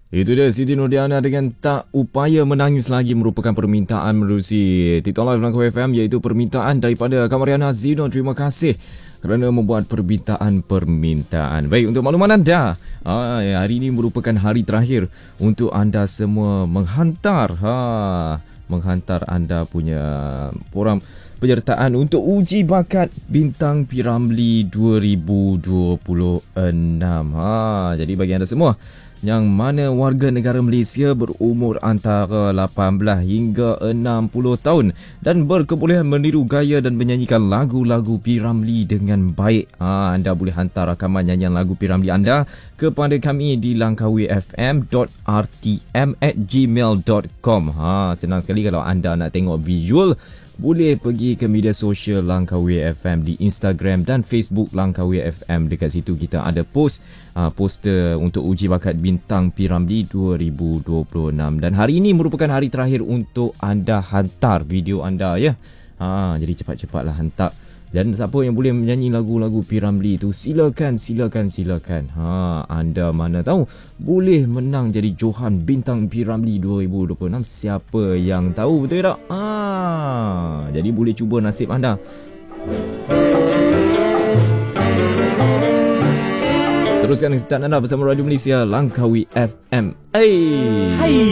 Itu dia Siti Nordiana dengan Tak Upaya Menangis Lagi, merupakan permintaan menerusi TikTok Live Langkawi FM, iaitu permintaan daripada Kamariana Zino. Terima kasih kerana membuat permintaan. Baik, untuk makluman anda, hari ini merupakan hari terakhir untuk anda semua menghantar anda punya program penyertaan untuk uji bakat Bintang P. Ramlee 2026. Jadi bagi anda semua yang mana warga negara Malaysia berumur antara 18 hingga 60 tahun dan berkebolehan meniru gaya dan menyanyikan lagu-lagu P. Ramlee dengan baik, anda boleh hantar rakaman nyanyian lagu P. Ramlee anda kepada kami di langkawifm.rtm@gmail.com. Senang sekali kalau anda nak tengok visual, boleh pergi ke media sosial Langkawi FM di Instagram dan Facebook Langkawi FM. Dekat situ kita ada poster untuk uji bakat Bintang P. Ramlee 2026. Dan hari ini merupakan hari terakhir untuk anda hantar video anda, ya. Jadi cepat-cepatlah hantar. Dan siapa yang boleh menyanyi lagu-lagu P. Ramlee itu, silakan. Anda mana tahu boleh menang jadi Johan Bintang P. Ramlee 2026. Siapa yang tahu, betul tak? Jadi boleh cuba nasib anda. Teruskan kesihatan anda bersama Radio Malaysia Langkawi FM. Hai.